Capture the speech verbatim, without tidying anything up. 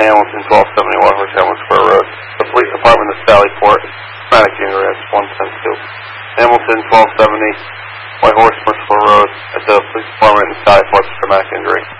Hamilton, twelve seventy White Horse, Hamilton Square Road. The Police Department of Sallyport, traumatic injury, that's one ten two. Hamilton, twelve seventy White Horse, Square Road, at the Police Department in Sallyport, traumatic injury.